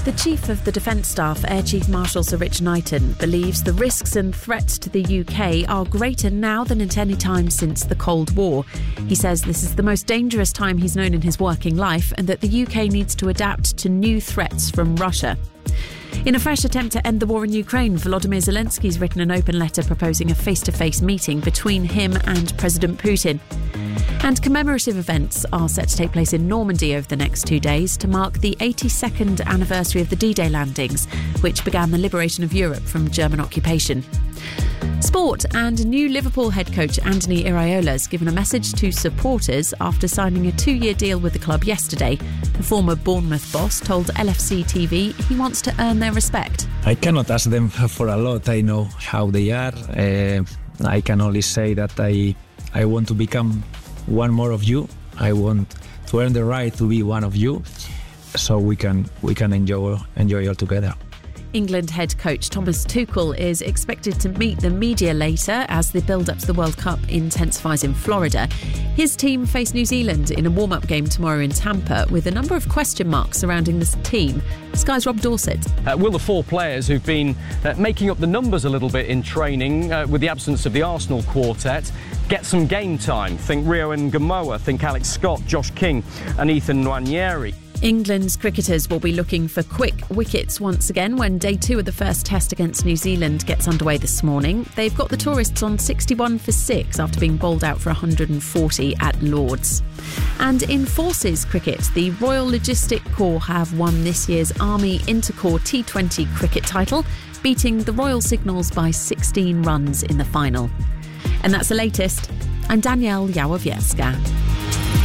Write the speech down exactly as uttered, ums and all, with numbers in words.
The Chief of the Defence Staff, Air Chief Marshal Sir Rich Knighton, believes the risks and threats to the U K are greater now than at any time since the Cold War. He says this is the most dangerous time he's known in his working life and that the U K needs to adapt to new threats from Russia. In a fresh attempt to end the war in Ukraine, Volodymyr Zelensky's written an open letter proposing a face-to-face meeting between him and President Putin. And commemorative events are set to take place in Normandy over the next two days to mark the eighty-second anniversary of the D-Day landings, which began the liberation of Europe from German occupation. Sport, and new Liverpool head coach Anthony Iraola has given a message to supporters after signing a two-year deal with the club yesterday. The former Bournemouth boss told L F C T V he wants to earn their respect. I cannot ask them for a lot. I know how they are. Uh, I can only say that I, I want to become one more of you. I want to earn the right to be one of you, so we can we can enjoy enjoy all together. England head coach Thomas Tuchel is expected to meet the media later as the build-up to the World Cup intensifies in Florida. His team face New Zealand in a warm-up game tomorrow in Tampa, with a number of question marks surrounding this team. Sky's Rob Dorset. Uh, will the four players who've been uh, making up the numbers a little bit in training uh, with the absence of the Arsenal quartet get some game time? Think Rio Ngamoa, think Alex Scott, Josh King and Ethan Nwaneri. England's cricketers will be looking for quick wickets once again when day two of the first test against New Zealand gets underway this morning. They've got the tourists on sixty-one for six after being bowled out for one hundred forty at Lord's. And in Forces cricket, the Royal Logistic Corps have won this year's Army Intercorps T twenty cricket title, beating the Royal Signals by sixteen runs in the final. And that's the latest. I'm Danielle Yawowiecka.